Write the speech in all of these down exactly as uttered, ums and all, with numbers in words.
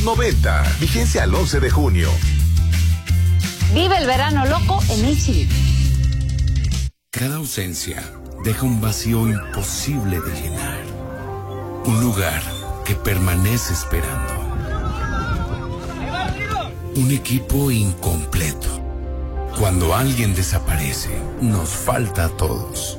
noventa. Vigencia al once de junio. Vive el verano loco en H D. Cada ausencia deja un vacío imposible de llenar. Un lugar que permanece esperando. Un equipo incompleto. Cuando alguien desaparece, nos falta a todos.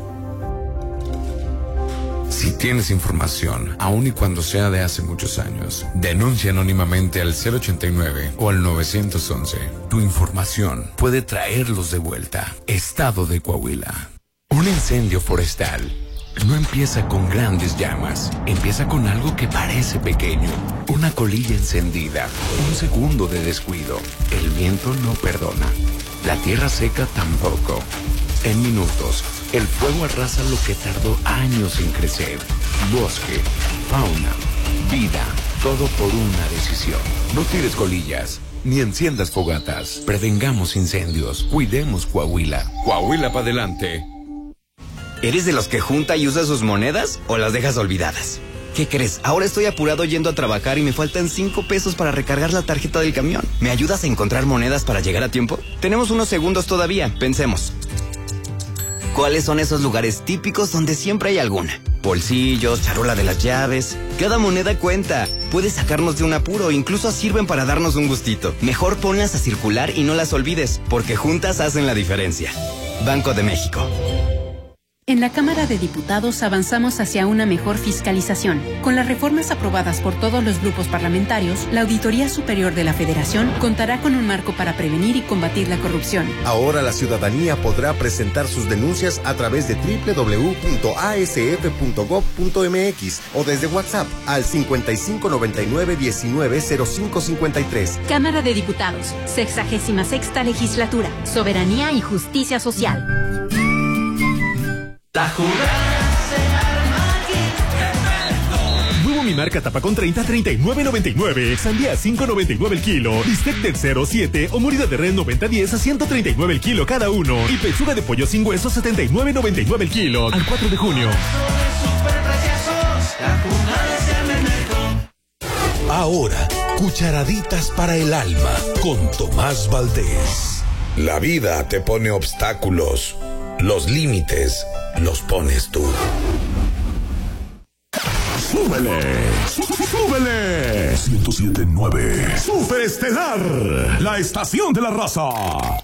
Si tienes información, aun y cuando sea de hace muchos años, denuncia anónimamente al cero ochenta y nueve o al nueve once. Tu información puede traerlos de vuelta. Estado de Coahuila. Un incendio forestal no empieza con grandes llamas. Empieza con algo que parece pequeño. Una colilla encendida. Un segundo de descuido. El viento no perdona. La tierra seca tampoco. En minutos, el fuego arrasa lo que tardó años en crecer. Bosque, fauna, vida, todo por una decisión. No tires colillas, ni enciendas fogatas. Prevengamos incendios, cuidemos Coahuila. Coahuila para adelante. ¿Eres de los que junta y usa sus monedas o las dejas olvidadas? ¿Qué crees? Ahora estoy apurado yendo a trabajar y me faltan cinco pesos para recargar la tarjeta del camión. ¿Me ayudas a encontrar monedas para llegar a tiempo? Tenemos unos segundos todavía, pensemos. ¿Cuáles son esos lugares típicos donde siempre hay alguna? Bolsillos, charola de las llaves. Cada moneda cuenta. Puede sacarnos de un apuro, incluso sirven para darnos un gustito. Mejor ponlas a circular y no las olvides, porque juntas hacen la diferencia. Banco de México. En la Cámara de Diputados avanzamos hacia una mejor fiscalización. Con las reformas aprobadas por todos los grupos parlamentarios, la Auditoría Superior de la Federación contará con un marco para prevenir y combatir la corrupción. Ahora la ciudadanía podrá presentar sus denuncias a través de doble u doble u doble u punto a s f punto gob punto m x o desde WhatsApp al cincuenta y cinco noventa y nueve diecinueve cero cinco cincuenta y tres. Cámara de Diputados, sexagésima sexta legislatura, soberanía y justicia social. La jugada se arma aquí. Nuevo Mi Marca tapa con treinta a treinta y nueve noventa y nueve. Sandía a cinco noventa y nueve el kilo. Bistec del cero siete o morida de red noventa diez a ciento treinta y nueve el kilo cada uno. Y pechuga de pollo sin hueso setenta y nueve noventa y nueve el kilo. Al cuatro de junio. Ahora, cucharaditas para el alma con Tomás Valdés. La vida te pone obstáculos. Los límites los pones tú. ¡Súbele! ¡Súbele! ciento siete punto nueve. Superestelar, la estación de la raza.